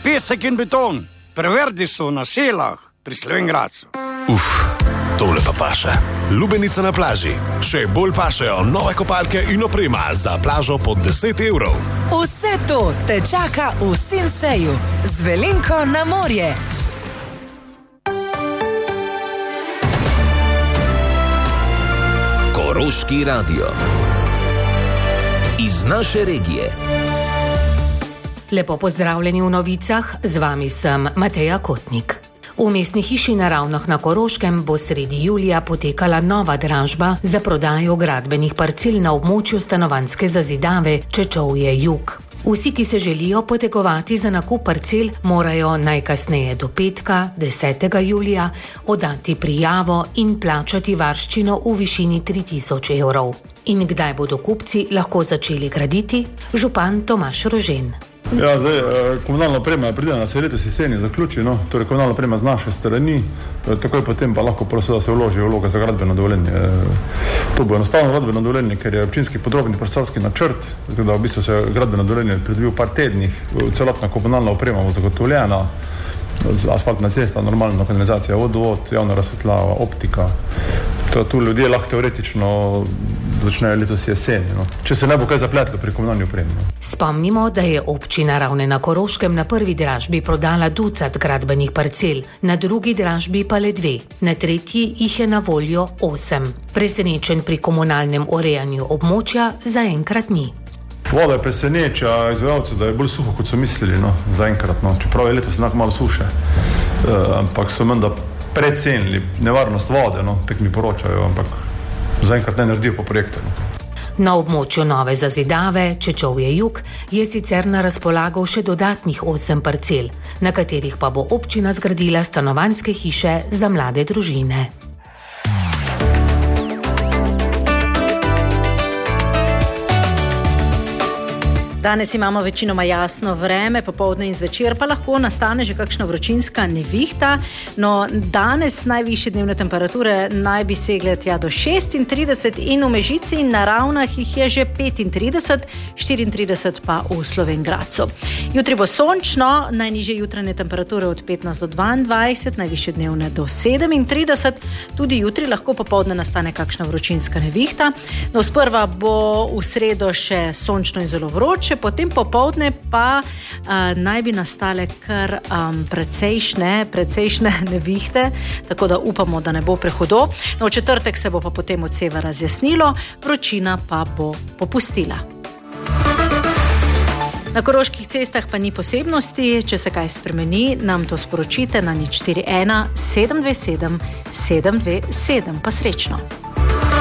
pesek in beton. Preverdi so na selah pri Slovenj Gradcu. Tole pa paše. Lubenica na plaži. Še bolj pašejo nove kopalke in oprema za plažo pod 10 evrov. Vse to te čaka v Senseju. Z Velenko na morje. Koroški radio. Iz naše regije. Lepo pozdravljeni v novicah, z vami sem Mateja Kotnik. V mestni hiši na Ravnah na Koroškem bo sredi julija potekala nova dražba za prodajo gradbenih parcel na območju stanovanjske zazidave Čečovje jug. Vsi, ki se želijo potegovati za nakup parcel, morajo najkasneje do petka, 10. julija, oddati prijavo in plačati varščino v višini 3000 evrov. In kdaj bodo kupci lahko začeli graditi? Župan Tomaž Rožen. Ja, zdaj, komunalna oprema je pridelana, se letos jeseni zaključi, torej komunalna oprema z naše strani, takoj potem pa lahko prosil, da se vloži vloga za gradbeno dovoljenje. To bo enostavno gradbeno dovoljenje, ker je občinski podrobni prostorski načrt, tako da v bistvu se gradbeno dovoljenje pridobi v par tednih, celotna komunalna oprema bo zagotovljena, asfaltna cesta, normalna kanalizacija, vodovod, javna razsvetljava, optika. Tu ljudje lahko teoretično začnejo letos jeseni, če se ne bo kaj zapletlo pri komunalni opremi. Spomnimo, da je občina Ravne na Koroškem na prvi dražbi prodala 200 gradbenih parcel, na drugi dražbi pa le 2, na tretji jih je na voljo 8. Presenečen pri komunalnem urejanju območja zaenkrat ni. Voda je preseneča izvajalcev, da je bolj suho, kot so mislili, zaenkrat, čeprav je letos enako malo suše, ampak so menda precenili nevarnost vode, tako mi poročajo, ampak zaenkrat ne naredijo po projektu. Na območju nove zazidave Čečovje jug je sicer na razpolago še dodatnih 8 parcel, na katerih pa bo občina zgradila stanovanjske hiše za mlade družine. Danes imamo večinoma jasno vreme, popoldne in zvečer pa lahko nastane že kakšna vročinska nevihta. No, danes najvišje dnevne temperature naj bi segle tja do 36 in v Mežici in na Ravnah jih je že 35, 34 pa v Slovenj Gradcu. Jutri bo sončno, najnižje jutranje temperature od 15 do 22, najvišje dnevne do 37. Tudi jutri lahko popoldne nastane kakšna vročinska nevihta. No, sprva bo v sredo še sončno in zelo vroče, potem popoldne pa naj bi nastale kar precejšnje nevihte, tako da upamo, da ne bo prehudo. No, v četrtek se bo pa potem od severa razjasnilo, vročina pa bo popustila. Na koroških cestah pa ni posebnosti, če se kaj spremeni, nam to sporočite na 041 727 727, pa srečno.